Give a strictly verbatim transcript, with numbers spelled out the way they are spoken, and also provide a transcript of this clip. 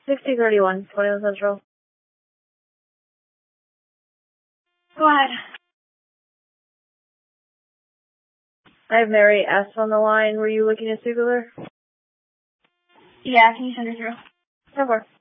sixty thirty-one, twenty-one Central. Go ahead. I have Mary S. on the line. Were you looking to speak with her? Yeah, can you send her through? Of course.